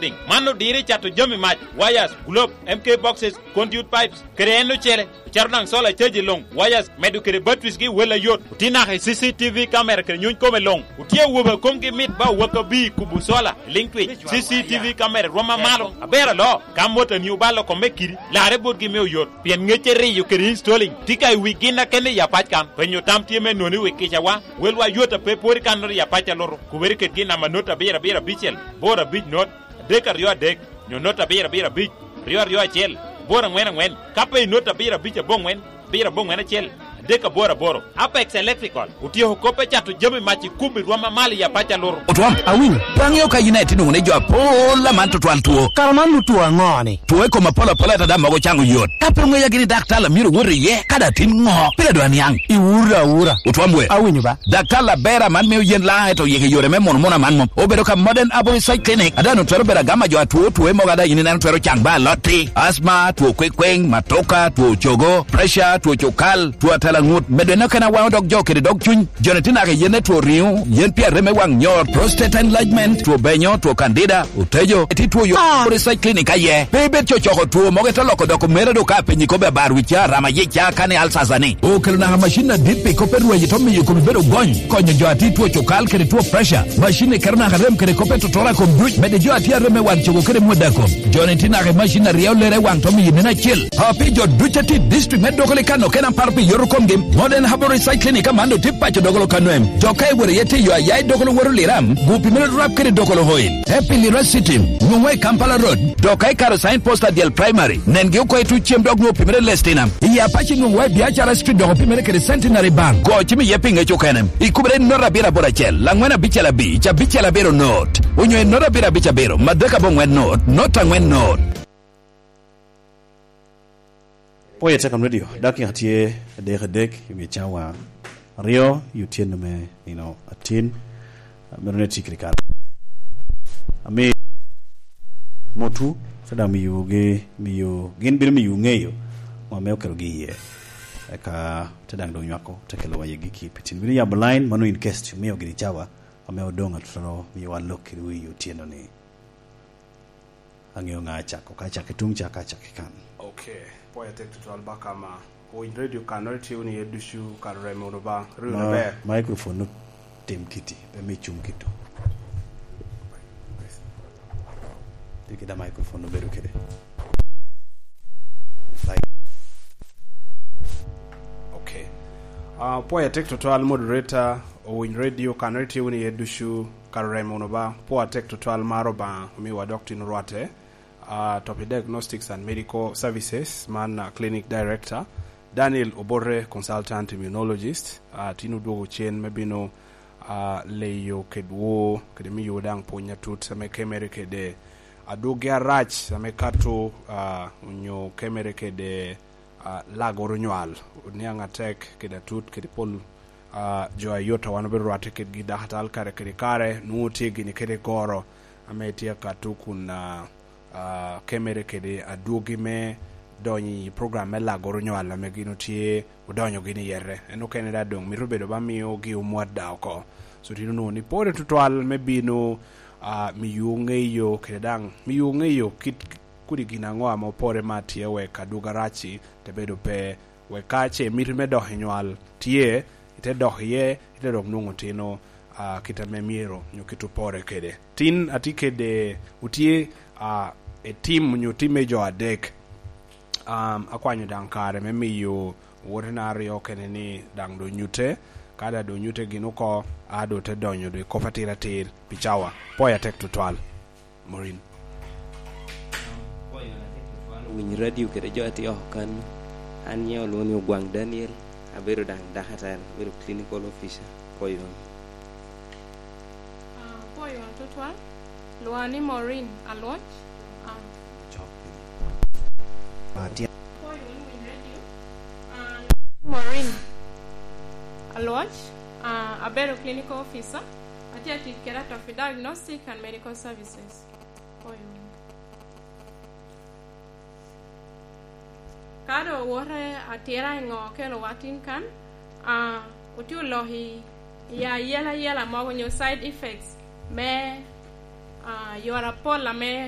ding mano dire chato jami mach wires globe mk boxes conduit pipes kreeno chere charnang sola cheji long wires medu kre batwis gi wela yot utina he cctv camera kre nyun kome long utie woba komgi mit ba waka bi kubu sola link twitch cctv camera roma malo abera lo kamota new balo ko mekiri la rebot gi mew yot pien ngechere yu kre installing tikai wigina kene ya pachkan penyo tamtie me noni wikicha wa welwa yota pe pori kanor ya pacha loro kuberi ke gina manota bera bichel bora bich not dekar yo dek nyo nota bera bich rio chel bora ngwen kape nota bera bicha bongwen chel deka bora Apex Electrical utio kope chatu jami machi kubi rwama mali ya pacha loro otwam awin wangyo ka United ngone jo apola man to twal tuo karamanu tuo ngone tuwe ko mapola ta dama go chango yot kape ngwe yagini daktala miro wore ye kada tin ngo pile do anyang iwura otwamwe awin ba daktala bera man me yen la to yeke yore me mon man mom obedo ka modern abo site clinic adano twero bera gama jo tuwe mo gada yini nan twero chang ba loti asma tuo kwekweng matoka tuo chogo pressure tuo chokal tuo langut medena kana wa dog joke dog chun jonetina ke yene to riu yen pia reme wang nyor prostate enlargement to benyo to candida utejo etitu yo research clinic aye bebe chocho to mo ke loko dok mere do ka penyi ko be baru cha rama ye cha kane alsazani o kelna machine dipe ko perwe to mi ko bedo gon konyo jo atitu chokal ke to pressure machine karna harem ke ko peto tora ko bruch mede jo atia reme wang chogo ke mo dako jonetina ke machine riau lere wang to mi na chill happy jo duchati district medical kano kena parpi yoro modern habori cycling kamando tipacho dogolo kanoem jokai wore yete yo ayai dogolo woro liram gupi melo rap kere dogolo hoil happy university ngwe Kampala road dokai karo sign poster del primary nenge ko etu chem dogno pimere lestinam ya pachi ngwe biachara street dogo pimere kere centenary bank go chimi yepinge chokanem ikubre nora bira borachel langwana bichela bi cha bichela bero not onyo nora bira bicha bero madaka bongwe not angwen not Poye Techam Radio, daki hatie dek yumi chawa Rio yutien me atin meroneti krikara. Ame motu sada miyu gen bir miyu ngeyo mameo kerogi ye. Eka tedang do nyako tekelo wa yegi pitin. Bini ya blind manu in case meo giri chawa ameo donga tutano miyu unlock kiri yutien ni angyo ngacha ko kacha ketumcha kacha kikan. Okay. Poya tek tutal bakama o in radio kanarti uni edushu karremo no ba runa microphone no tem kiti be me chum kito dikida microphone no beru kede okay poya tek tutal moderator o in radio kanarti uni edushu karremo no ba poya tek tutal maroba mi wa doctor Nrwate Topi Diagnostics and Medical Services, Clinic Director, Daniel Obore, Consultant Immunologist, Tinu Dogo Chen, Mebino, Leyo Kedwo, Kedemiyo Dang Ponya Tut, Same Kemereke de Adogia Rach, Same Kato, Unyo Kemereke de Lago Runyal, Unyanga Tek, Kedatut, Kedipol, Joa Yota, Wanaberu Ateket Gidahatal Kare, Nuti, Ginikere Goro, Ametia Katukuna. Kemere kede adugi me donyi program la goronyo ala megino tie udonyo gini yere eno keneda dong mi rubedo ba mi ogi umwada ko so tinu no ni pore tutwal mebino mi yungeyo kedang mi yungeyo kit kudi ginango ama pore matie we kaduga rachi tebedo pe we kache mi medo hinwal tie ite dohye ite dog nungo tino kita memiro nyokitu pore kede tin atikede utie a team nyu time jo adek akwanyo dankare memiyo ordinary okeneni dang do nyute kada do nyute ginuko ado te donyo do kofatira tir pichawa poya tek tutwal morin poya tek tutwal win radio kede jo ati kan anya loni gwang Daniel aberu dang dahatan beru clinical officer poya tutwal Luani Morin Alwach Maureen Alwach, Abero Clinical Officer, Atiatic Director of Diagnostic and Medical Services. Kado wore atira ngo kelo watin kan utiu lohi ya yela mago nyo side effects me you are a pola me